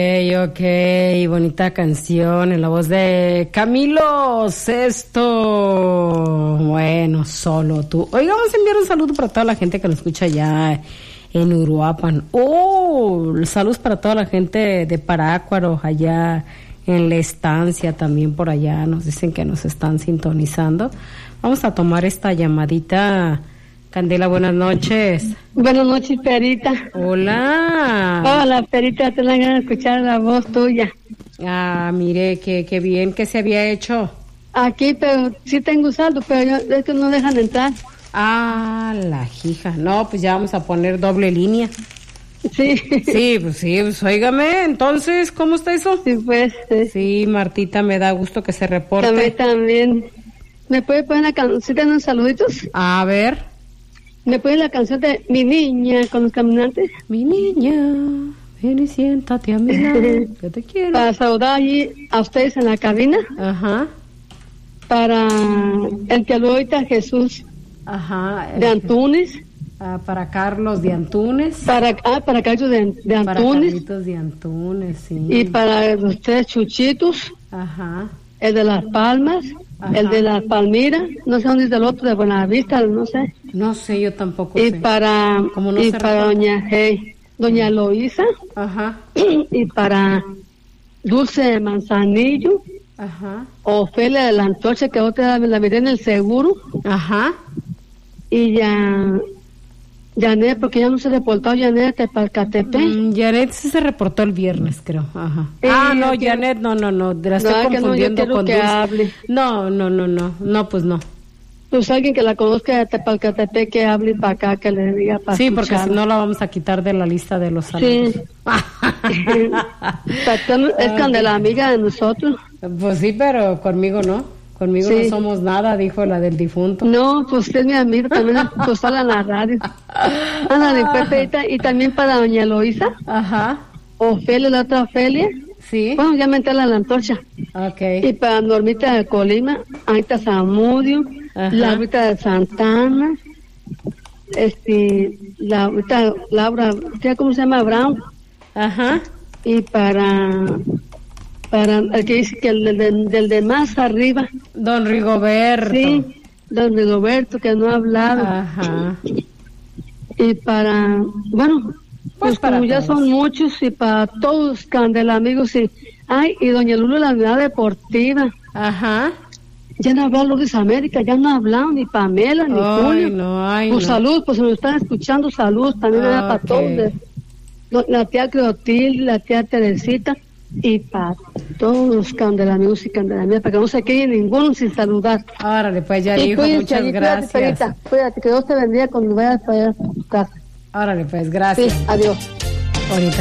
Ok, bonita canción en la voz de Camilo Sesto. Bueno, solo tú. Oiga, vamos a enviar un saludo para toda la gente que nos escucha allá en Uruapan. Saludos para toda la gente de Parácuaro, allá en la estancia, también por allá nos dicen que nos están sintonizando. Vamos a tomar esta llamadita. Candela, buenas noches. Buenas noches, Perita. Hola. Hola, Perita, te la ganas de escuchar la voz tuya. Mire, qué bien, ¿qué se había hecho? Aquí, pero sí tengo saldo, pero es que no dejan entrar. La hija. No, pues ya vamos a poner doble línea. Sí. Sí, pues óigame, entonces, ¿cómo está eso? Sí, pues. Sí, Martita, me da gusto que se reporte. A mí también. ¿Me puede poner la canción de unos saluditos? A ver. ¿Me puede la canción de Mi Niña con los Caminantes? Mi niña, ven y siéntate a mi lado, que te quiero. Para saludar allí a ustedes en la cabina. Ajá. Para el que lo oíta, Jesús. Ajá. De Antunes. Para Carlos de Antunes. Para Carlos de Antunes. Para Carlitos de Antunes, sí. Y para los tres Chuchitos. Ajá. El de Las Palmas. Ajá. El de Las Palmiras. No sé dónde es el otro, de Buenavista, no sé. No sé, yo tampoco y sé. Para doña Eloísa. Ajá. Y para Dulce Manzanillo. Ajá. Ofelia de la Antorcha, que otra la miré en el seguro. Ajá. Y Janet, porque ya no se reportó Janet de Palcatepec. Janet sí se reportó el viernes, creo. Ajá. No, Janet, no, la estoy confundiendo con Dulce. No, pues no. Pues alguien que la conozca de Tepalcatepec que hable para acá, que le diga para sí, escucharla. porque si no la vamos a quitar de la lista de los saludos. Sí. Es Candela, amiga de nosotros. Pues sí, pero conmigo no. Conmigo sí. No somos nada, dijo la del difunto. No, pues usted es mi amiga, también pues habla en la radio. De Pepita, y también para doña Eloísa. Ajá. Ofelia, la otra Ofelia. Sí. Bueno, ya menté la Antorcha. Okay. Y para Normita de Colima, Anita Zamudio, Laurita de Santana, Laura, ¿cómo se llama? Brown. Ajá. Y para el que dice que del de más arriba. Don Rigoberto. Sí, don Rigoberto, que no ha hablado. Ajá. Y para, bueno, pues para como todos. Ya son muchos, y para todos, Candela, amigos, y doña Lulu, la unidad deportiva. Ajá. Ya no habló Lourdes América, ya no ha hablado ni Pamela, ni Julio. Pues salud, pues se nos están escuchando, salud, también era para todos. La tía Cleotilde, la tía Teresita, y para todos, Candela amigos y Candela mía, para que no se quede ninguno sin saludar. Órale, pues ya dijo, muchas gracias. Cuídate, que Dios te bendiga cuando vayas para allá a tu casa. Órale, pues, gracias. Sí, adiós. Ahorita.